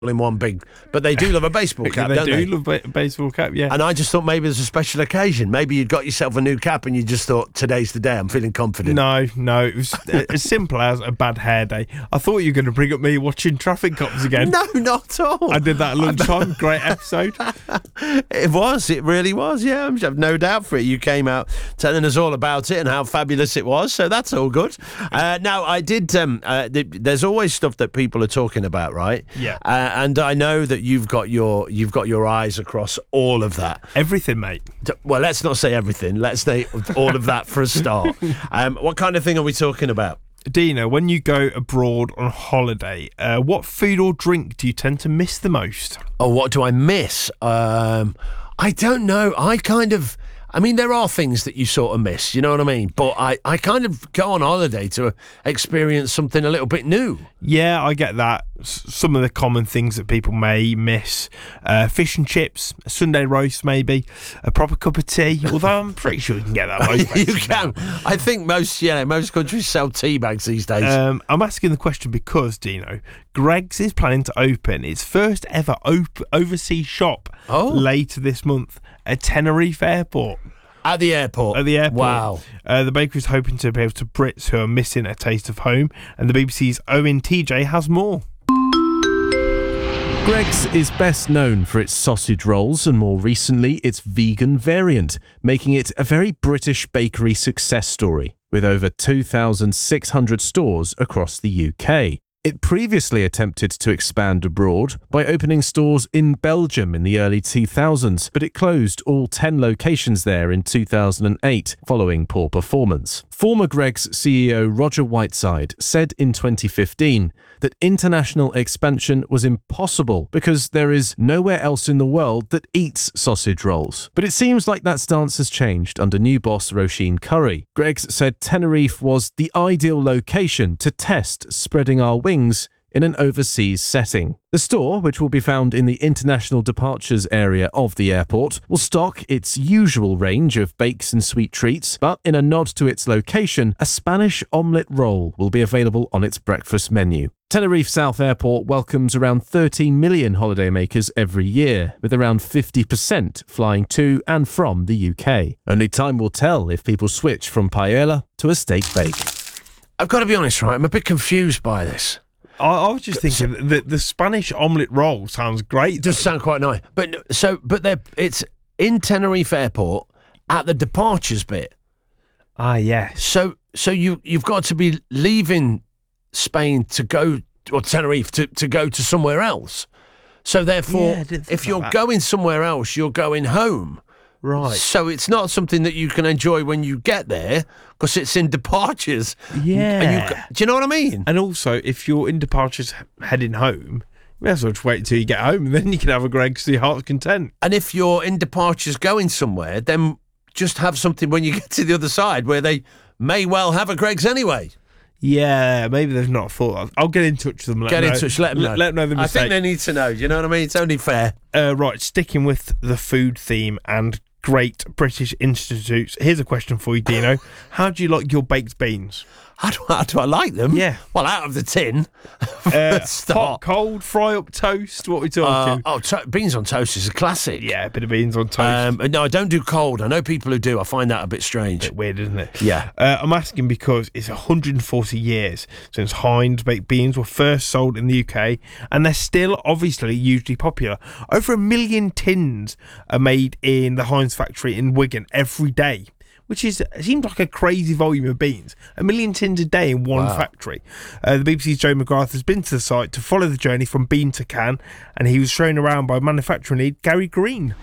in one big, but they do love a baseball cap, don't they? They do love a baseball cap, yeah. And I just thought maybe there's a special occasion. Maybe you'd got yourself a new cap and you just thought, today's the day, I'm feeling confident. No, it was as simple as a bad hair day. I thought you were going to bring up me watching Traffic Cops again. No, not at all. I did that at lunchtime. Great episode. It really was, yeah. I have no doubt for it. You came out telling us all about it and how fabulous it was, so that's all good. Now, I did, there's always stuff that people are talking about, right? Yeah. And I know that you've got your eyes across all of that. Everything, mate. Well, let's not say everything. Let's say all of that for a start. What kind of thing are we talking about? Dino, when you go abroad on holiday, what food or drink do you tend to miss the most? Oh, what do I miss? I don't know. I mean, there are things that you sort of miss, you know what I mean? But I kind of go on holiday to experience something a little bit new. Yeah, I get that. Some of the common things that people may miss. Fish and chips, a Sunday roast maybe, a proper cup of tea, although I'm pretty sure you can get that most places. You can. Now. I think most countries sell tea bags these days. I'm asking the question because, Dino, Greggs is planning to open its first ever overseas shop later this month at Tenerife Airport. At the airport? At the airport. Wow. The bakery is hoping to appeal to Brits who are missing a taste of home, and the BBC's Owen TJ has more. Greggs is best known for its sausage rolls and more recently its vegan variant, making it a very British bakery success story with over 2,600 stores across the UK. It previously attempted to expand abroad by opening stores in Belgium in the early 2000s, but it closed all 10 locations there in 2008 following poor performance. Former Greggs CEO Roger Whiteside said in 2015 that international expansion was impossible because there is nowhere else in the world that eats sausage rolls. But it seems like that stance has changed under new boss Roisin Curry. Greggs said Tenerife was the ideal location to test spreading our wings in an overseas setting. The store, which will be found in the international departures area of the airport, will stock its usual range of bakes and sweet treats, but in a nod to its location, a Spanish omelette roll will be available on its breakfast menu. Tenerife South Airport welcomes around 13 million holidaymakers every year, with around 50% flying to and from the UK. Only time will tell if people switch from paella to a steak bake. I've got to be honest, right? I'm a bit confused by this. I was just thinking that the Spanish omelette roll sounds great. It does sound quite nice. But it's in Tenerife Airport at the departures bit. Ah, yes. So you've got to be leaving Spain to go, or Tenerife to go to somewhere else. So therefore, if you're going somewhere else, you're going home. Right. So it's not something that you can enjoy when you get there because it's in departures. Yeah. Do you know what I mean? And also, if you're in departures heading home, you may as well just wait until you get home and then you can have a Greggs to your heart's content. And if you're in departures going somewhere, then just have something when you get to the other side where they may well have a Greggs anyway. Yeah, maybe they've not thought. I'll get in touch with them. Get in touch, let them know. Let them know the mistake. I think they need to know. You know what I mean? It's only fair. Right, sticking with the food theme and great British institutes. Here's a question for you, Dino. How do you like your baked beans? How do I like them? Yeah. Well, out of the tin. Hot, cold, fry up toast. What are we talking? Beans on toast is a classic. Yeah, a bit of beans on toast. No, I don't do cold. I know people who do. I find that a bit strange. A bit weird, isn't it? Yeah. I'm asking because it's 140 years since Heinz baked beans were first sold in the UK, and they're still obviously hugely popular. Over 1 million tins are made in the Heinz factory in Wigan every day, which seems like a crazy volume of beans. 1 million tins a day in one factory. The BBC's Joe McGrath has been to the site to follow the journey from bean to can, and he was shown around by manufacturing lead Gary Green.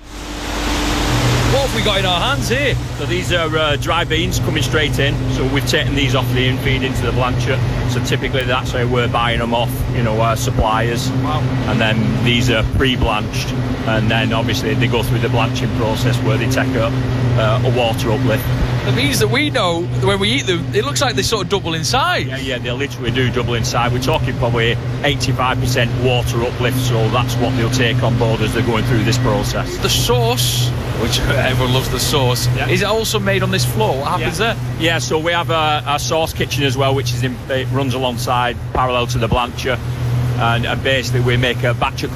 What have we got in our hands here? So these are dry beans coming straight in. So we've taken these off the in-feed into the blancher. So typically that's how we're buying them off, our suppliers. Wow. And then these are pre-blanched. And then obviously they go through the blanching process where they take a water uplift. The beans that we know, when we eat them, it looks like they sort of double in size. Yeah, they literally do double in size. We're talking probably 85% water uplift, so that's what they'll take on board as they're going through this process. The sauce, which everyone loves the sauce, is it also made on this floor? What happens there? Yeah, so we have a sauce kitchen as well, which it runs alongside, parallel to the blancher. And basically we make a batch of